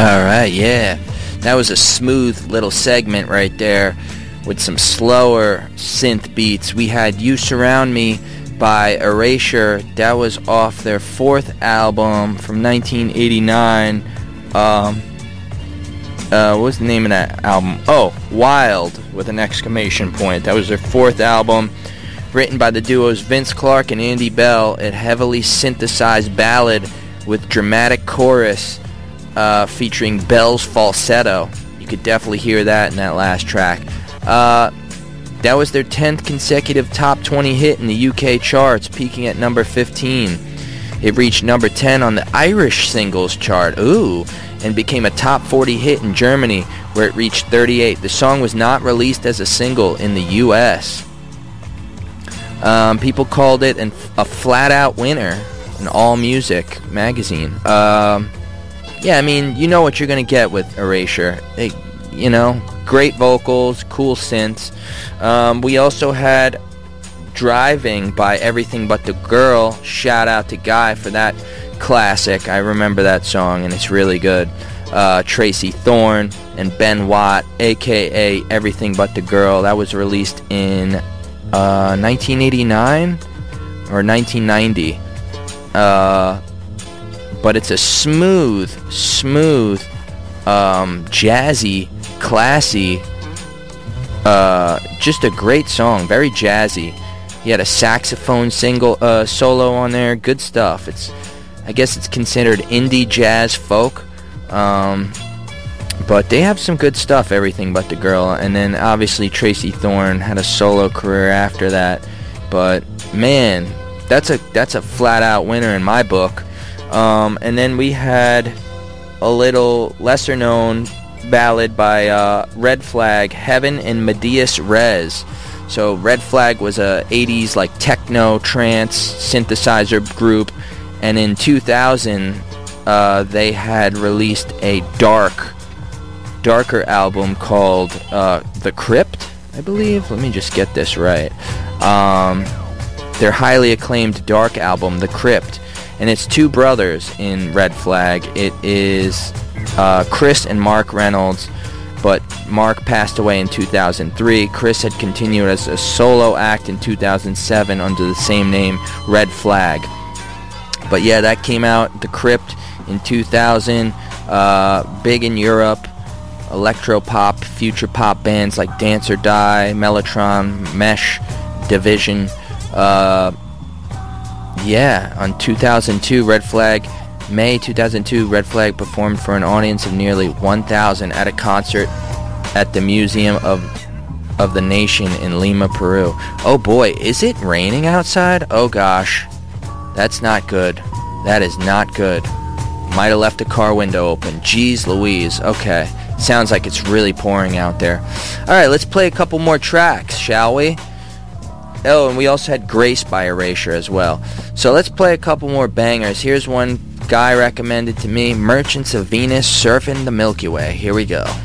Alright, yeah. That was a smooth little segment right there with some slower synth beats. We had You Surround Me by Erasure. That was off their fourth album from 1989. What was the name of that album? Oh, Wild, with an exclamation point. That was their fourth album, written by the duos Vince Clarke and Andy Bell. A heavily synthesized ballad with dramatic chorus featuring Bell's falsetto. You could definitely hear that in that last track. That was their 10th consecutive top 20 hit in the UK charts, peaking at number 15. It reached number 10 on the Irish singles chart, and became a top 40 hit in Germany, where it reached 38. The song was not released as a single in the US. People called it a flat-out winner in AllMusic magazine. Yeah, I mean, you know what you're going to get with Erasure. They, great vocals, cool synths. We also had Driving by Everything But the Girl. Shout out to Guy for that classic. I remember that song, and it's really good. Tracy Thorn and Ben Watt, a.k.a. Everything But the Girl. That was released in 1989 or 1990. But it's a smooth, jazzy, classy, just a great song, very jazzy. He had a saxophone solo on there, good stuff. I guess it's considered indie jazz folk, but they have some good stuff, Everything But the Girl. And then obviously Tracy Thorn had a solo career after that, but man, that's a flat out winner in my book. And then we had a little lesser known ballad by Red Flag, Heaven and Medea's Res. So Red Flag was a 80s like techno trance synthesizer group, and in 2000 they had released a darker album called The Crypt, I believe. Let me just get this right. Their highly acclaimed dark album, The Crypt. And it's two brothers in Red Flag. It is Chris and Mark Reynolds, but Mark passed away in 2003. Chris had continued as a solo act in 2007 under the same name, Red Flag. But yeah, that came out, The Crypt, in 2000. Big in Europe. Electro-pop, future pop bands like Dance or Die, Mellotron, Mesh, Division. On 2002, May 2002, Red Flag performed for an audience of nearly 1,000 at a concert at the Museum of the Nation in Lima, Peru. Oh boy, is it raining outside? Oh gosh, that's not good. That is not good. Might have left the car window open. Jeez Louise. Okay, sounds like it's really pouring out there. Alright, let's play a couple more tracks, shall we? Oh, and we also had Grace by Erasure as well. So let's play a couple more bangers. Here's one Guy recommended to me, Merchants of Venus, Surfing the Milky Way. Here we go.